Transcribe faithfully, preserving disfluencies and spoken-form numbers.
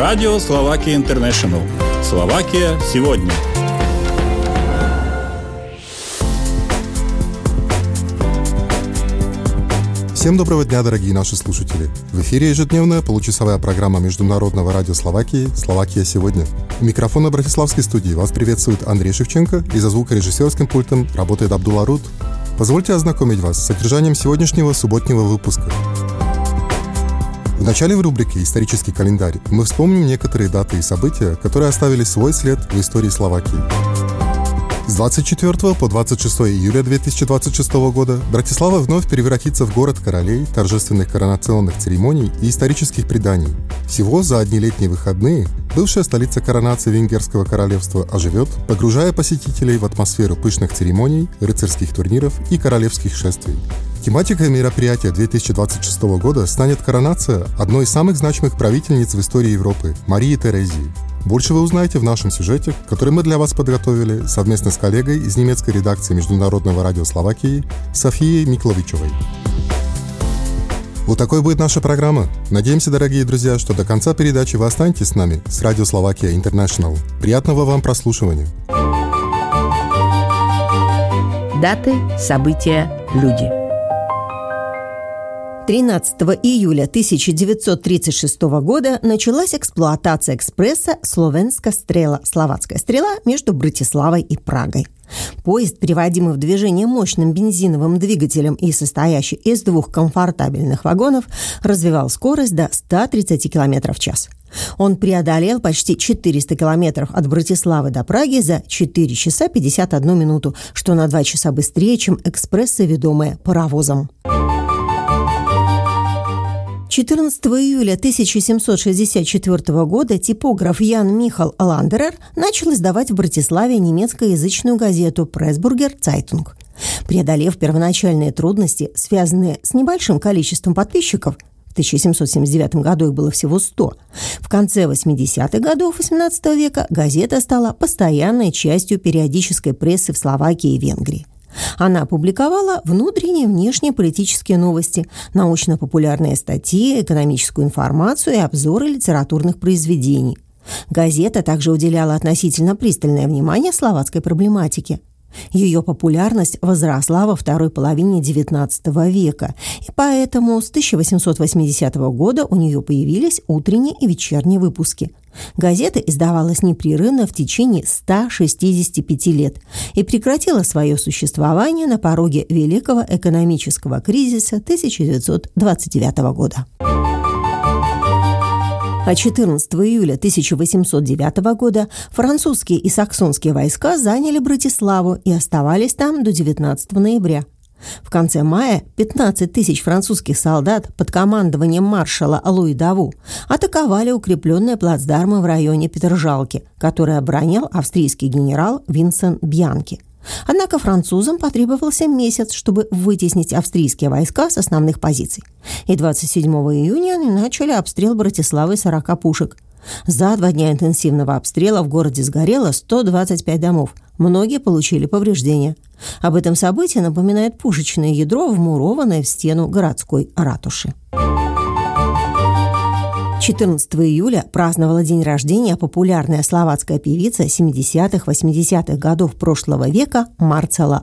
Радио Словакия Интернешнл. Словакия сегодня. Всем доброго дня, дорогие наши слушатели! В эфире ежедневная получасовая программа Международного радио Словакии «Словакия сегодня». У микрофона Братиславской студии вас приветствует Андрей Шевченко, и за звукорежиссерским пультом работает Абдулла Руд. Позвольте ознакомить вас с содержанием сегодняшнего субботнего выпуска. В начале в рубрике «Исторический календарь» мы вспомним некоторые даты и события, которые оставили свой след в истории Словакии. С двадцать четвёртого по двадцать шестое июля две тысячи двадцать шестого года Братислава вновь превратится в город королей, торжественных коронационных церемоний и исторических преданий. Всего за одни летние выходные бывшая столица коронации Венгерского королевства оживет, погружая посетителей в атмосферу пышных церемоний, рыцарских турниров и королевских шествий. Тематикой мероприятия две тысячи двадцать шестого года станет коронация одной из самых значимых правительниц в истории Европы – Марии Терезии. Больше вы узнаете в нашем сюжете, который мы для вас подготовили совместно с коллегой из немецкой редакции Международного радио Словакии Софией Микловичевой. Вот такой будет наша программа. Надеемся, дорогие друзья, что до конца передачи вы останетесь с нами, с Радио Словакия Интернешнл. Приятного вам прослушивания. Даты, события, люди. тринадцатого июля тысяча девятьсот тридцать шестого года началась эксплуатация экспресса «Словенска стрела» «Словацкая стрела» между Братиславой и Прагой. Поезд, приводимый в движение мощным бензиновым двигателем и состоящий из двух комфортабельных вагонов, развивал скорость до ста тридцати километров в час. Он преодолел почти четыреста километров от Братиславы до Праги за четыре часа пятьдесят одну минуту, что на два часа быстрее, чем экспрессы, ведомые паровозом. четырнадцатого июля тысяча семьсот шестьдесят четвёртого года типограф Ян Михал Ландерер начал издавать в Братиславе немецкоязычную газету «Пресбургер Цайтунг». Преодолев первоначальные трудности, связанные с небольшим количеством подписчиков, в тысяча семьсот семьдесят девятом году их было всего сто, в конце восьмидесятых годов восемнадцатого века газета стала постоянной частью периодической прессы в Словакии и Венгрии. Она публиковала внутренние и внешние политические новости, научно-популярные статьи, экономическую информацию и обзоры литературных произведений. Газета также уделяла относительно пристальное внимание словацкой проблематике. Ее популярность возросла во второй половине девятнадцатого века, и поэтому с тысяча восемьсот восьмидесятого года у нее появились утренние и вечерние выпуски. Газета издавалась непрерывно в течение ста шестидесяти пяти лет и прекратила свое существование на пороге Великого экономического кризиса тысяча девятьсот двадцать девятого года. А четырнадцатого июля тысяча восемьсот девятого года французские и саксонские войска заняли Братиславу и оставались там до девятнадцатого ноября. В конце мая пятнадцать тысяч французских солдат под командованием маршала Луи Даву атаковали укрепленные плацдармы в районе Петержалки, которые оборонял австрийский генерал Винсент Бьянки. Однако французам потребовался месяц, чтобы вытеснить австрийские войска с основных позиций. И двадцать седьмого июня они начали обстрел Братиславы сорока пушек. За два дня интенсивного обстрела в городе сгорело сто двадцать пять домов. Многие получили повреждения. Об этом событии напоминает пушечное ядро, вмурованное в стену городской ратуши. четырнадцатого июля праздновала день рождения популярная словацкая певица семидесятых-восьмидесятых годов прошлого века Марцела